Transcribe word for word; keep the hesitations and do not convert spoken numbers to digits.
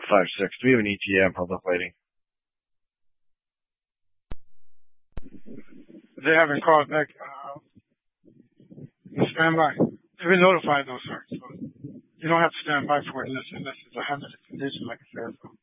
five six. Do we have an E T A on public lighting? They haven't called back. Uh, stand by. They've been notified though, sir. So you don't have to stand by for it unless, unless it's a hazardous condition, like I said. So.